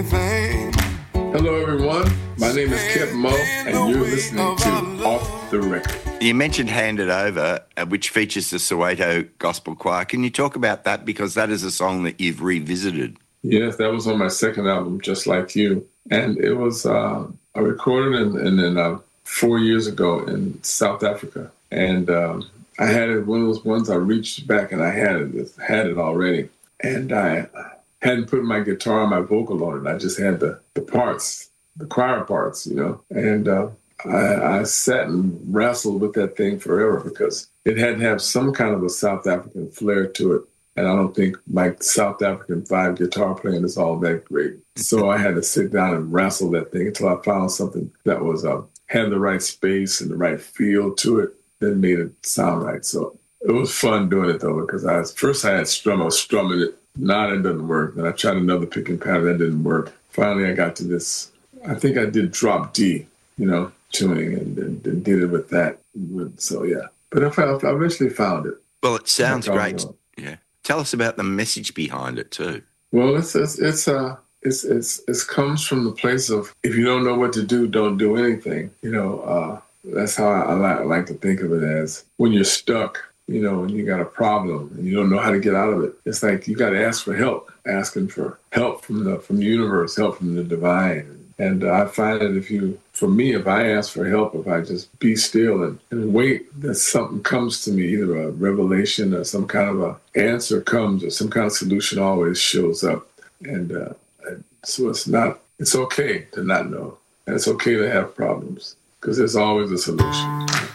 Hello, everyone. My name is Kip Moe, and you're listening to Off the Record. You mentioned Hand It Over, which features the Soweto Gospel Choir. Can you talk about that? Because that is a song that you've revisited. Yes, that was on my second album, Just Like You. And it was I recorded in 4 years ago in South Africa. And I had it, one of those ones I reached back and I had it already. And I hadn't put my guitar and my vocal on it. I just had the parts, the choir parts, you know. And I sat and wrestled with that thing forever because it had to have some kind of a South African flair to it. And I don't think my South African vibe guitar playing is all that great. So I had to sit down and wrestle that thing until I found something that was had the right space and the right feel to it that made it sound right. So it was fun doing it, though, because I was strumming it. Nah, that doesn't work. Then I tried another picking pattern. That didn't work. Finally, I got to this. I think I did drop D, you know, tuning and did it with that. So, yeah. But I eventually found it. Well, it sounds great. Yeah. Tell us about the message behind it too. Well, it comes from the place of if you don't know what to do, don't do anything. You know, that's how I like to think of it as when you're stuck. You know, and you got a problem and you don't know how to get out of it. It's like you got to ask for help, asking for help from the universe, help from the divine. And I find that if I ask for help, if I just be still and wait, that something comes to me, either a revelation or some kind of a answer comes or some kind of solution always shows up. And so it's okay to not know. And it's okay to have problems because there's always a solution.